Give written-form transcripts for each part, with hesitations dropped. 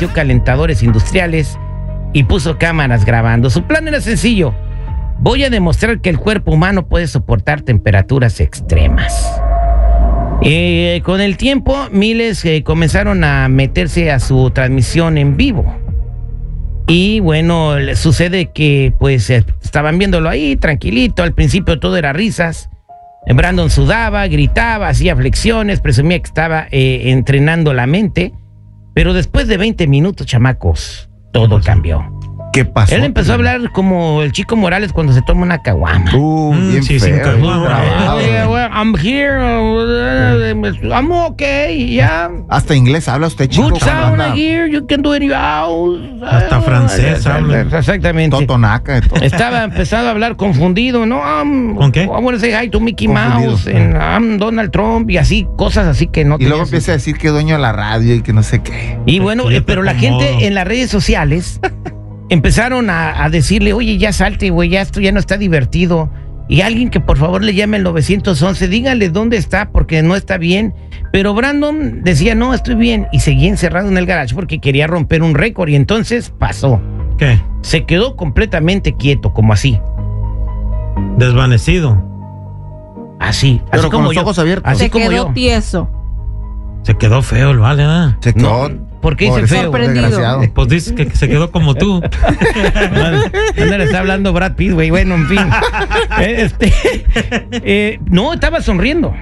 metió calentadores industriales y puso cámaras grabando. Su plan era sencillo: voy a demostrar que el cuerpo humano puede soportar temperaturas extremas. Con el tiempo, miles comenzaron a meterse a su transmisión en vivo. Y bueno, sucede que pues estaban viéndolo ahí tranquilito. Al principio todo era risas. Brandon sudaba, gritaba, hacía flexiones, presumía que estaba entrenando la mente. Pero después de 20 minutos, chamacos, todo cambió. ¿Qué pasó? Él empezó a hablar como el Chico Morales cuando se toma una caguama. Bien sí, feo. I'm here, I'm okay, yeah. Hasta inglés habla usted, chico. Good sound anda here, you can do it in your house. Hasta francés habla. Exactamente. totonaca de todo. Estaba empezando a hablar confundido, ¿no? ¿Con qué? I want to say hi to Mickey Confundido. Mouse, and I'm Donald Trump, y así, cosas así que no Y luego tenían empieza a decir que es dueño de la radio y que no sé qué. Y bueno, pero la gente en las redes sociales empezaron a decirle, oye, ya salte, güey, ya esto ya no está divertido. Y alguien que por favor le llame al 911, díganle dónde está porque no está bien. Pero Brandon decía, no, estoy bien. Y seguía encerrado en el garage porque quería romper un récord. Y entonces pasó. ¿Qué? Se quedó completamente quieto, como así. Desvanecido. Así, Pero así con como los yo. ojos abiertos. Así Se como quedó yo. tieso. Se quedó feo el vale, ¿ah? Se quedó. ¿Por qué dice pobrecito, feo? Sorprendido. desgraciado. Pues dices que se quedó como tú. No le está hablando Brad Pitt, güey. Bueno, en fin. No, estaba sonriendo.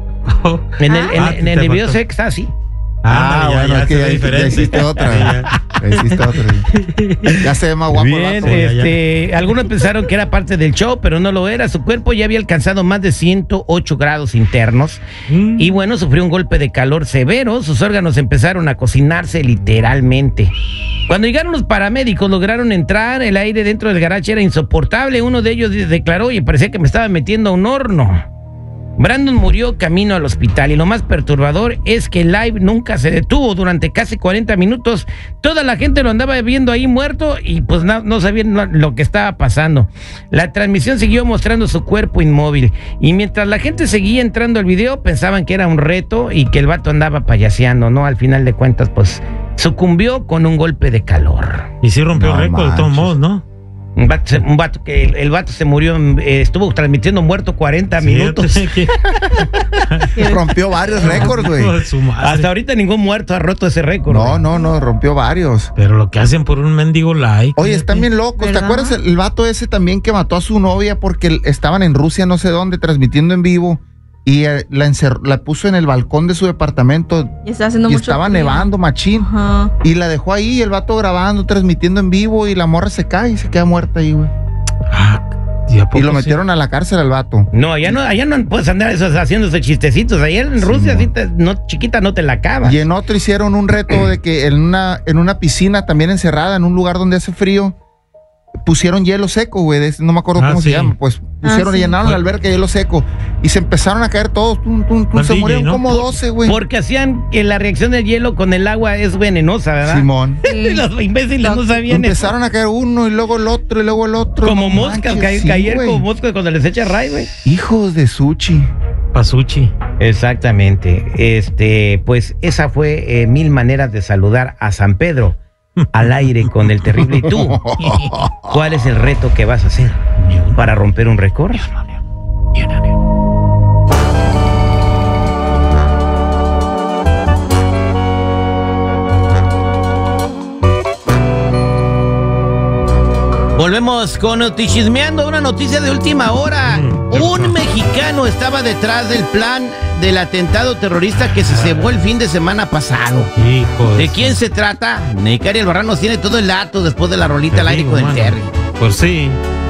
En el video sé que está así. Bueno, es que ya hiciste otra. Ya hiciste otra. Ya se ve más guapo el Bien, vato. algunos pensaron que era parte del show, pero no lo era. Su cuerpo ya había alcanzado más de 108 grados internos. Y bueno, sufrió un golpe de calor severo. Sus órganos empezaron a cocinarse literalmente. Cuando llegaron los paramédicos, lograron entrar. El aire dentro del garage era insoportable. Uno de ellos declaró, oye, parecía que me estaba metiendo a un horno. Brandon murió camino al hospital y lo más perturbador es que el live nunca se detuvo durante casi 40 minutos. Toda la gente lo andaba viendo ahí muerto y pues no sabían lo que estaba pasando. La transmisión siguió mostrando su cuerpo inmóvil y mientras la gente seguía entrando al video pensaban que era un reto y que el vato andaba payaseando, ¿no? Al final de cuentas pues sucumbió con un golpe de calor. Y sí rompió No récord de todos manches. modos, ¿no? Un vato que el vato se murió, estuvo transmitiendo muerto 40 minutos. Rompió varios récords, güey. Hasta ahorita ningún muerto ha roto ese récord. No, rompió varios. Pero lo que hacen por un mendigo like. Oye, están bien locos. ¿Te ¿Verdad? acuerdas el vato ese también que mató a su novia porque estaban en Rusia, no sé dónde, transmitiendo en vivo? Y la puso en el balcón de su departamento Y está haciendo y mucho estaba frío. nevando, machín. Ajá. Y la dejó ahí, el vato grabando, transmitiendo en vivo y la morra se cae y se queda muerta ahí, güey. ¿Y a poco Y lo sí? metieron a la cárcel al vato. No, allá no puedes andar haciendo esos chistecitos. Allá en Rusia, sí chiquita, no te la acabas. Y en otro hicieron un reto de que en una piscina también encerrada, en un lugar donde hace frío, pusieron hielo seco, güey. No me acuerdo cómo se sí. llama. Pues pusieron, sí. llenaron la alberca de hielo seco. Y se empezaron a caer todos. Se DJ, murieron ¿no? como 12, güey. Porque hacían que la reacción del hielo con el agua es venenosa, ¿verdad? Simón. Sí. Los imbéciles no sabían eso. Empezaron a caer uno y luego el otro y luego el otro. Como No moscas, manches, caer güey. como moscas cuando les echa ray, güey. Hijos de Suchi. Pasuchi. Exactamente. Pues esa fue 1000 maneras de saludar a San Pedro al aire con el terrible. ¿Y tú? ¿Cuál es el reto que vas a hacer para romper un récord? Volvemos con Notichismeando, una noticia de última hora. Un mexicano estaba detrás del plan del atentado terrorista que se cebó el fin de semana pasado. Hijo ¿De quién se trata? Necari Albarrán nos tiene todo el dato después de la rolita al aire con el Terry. Pues sí.